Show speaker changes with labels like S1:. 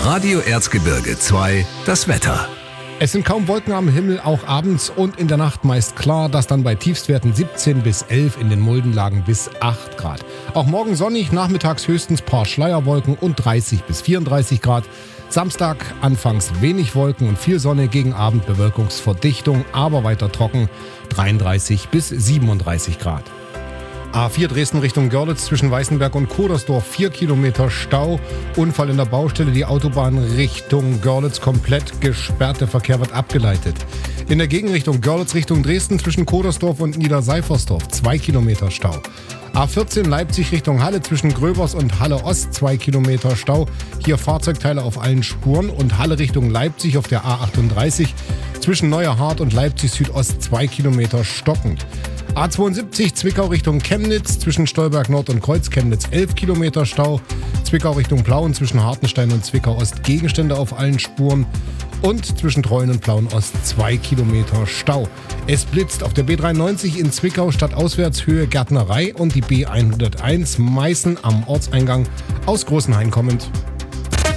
S1: Radio Erzgebirge 2, das Wetter.
S2: Es sind kaum Wolken am Himmel, auch abends und in der Nacht meist klar, das dann bei Tiefstwerten 17 bis 11, in den Muldenlagen bis 8 Grad. Auch morgen sonnig, nachmittags höchstens paar Schleierwolken und 30 bis 34 Grad. Samstag anfangs wenig Wolken und viel Sonne, gegen Abend Bewölkungsverdichtung, aber weiter trocken, 33 bis 37 Grad. A4 Dresden Richtung Görlitz zwischen Weißenberg und Kodersdorf, 4 Kilometer Stau. Unfall in der Baustelle, die Autobahn Richtung Görlitz komplett gesperrt, der Verkehr wird abgeleitet. In der Gegenrichtung Görlitz Richtung Dresden zwischen Kodersdorf und Niederseifersdorf, 2 Kilometer Stau. A14 Leipzig Richtung Halle zwischen Gröbers und Halle Ost, 2 Kilometer Stau. Hier Fahrzeugteile auf allen Spuren und Halle Richtung Leipzig auf der A38 zwischen Neuerhardt und Leipzig Südost, 2 Kilometer stockend. A72 Zwickau Richtung Chemnitz zwischen Stolberg Nord und Kreuz-Chemnitz 11 Kilometer Stau. Zwickau Richtung Plauen zwischen Hartenstein und Zwickau Ost Gegenstände auf allen Spuren. Und zwischen Treuen und Plauen Ost 2 Kilometer Stau. Es blitzt auf der B93 in Zwickau stadtauswärts Höhe Gärtnerei und die B101 Meißen am Ortseingang aus Großenhain kommend.